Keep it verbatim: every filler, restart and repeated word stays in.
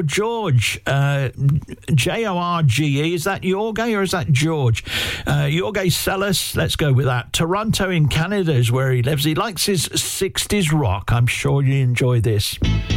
George, uh, J O R G E. Is that Jorge or is that George? Uh, Jorge Celis, let's go with that. Toronto in Canada is where he lives. He likes his sixties rock. I'm sure you enjoy this.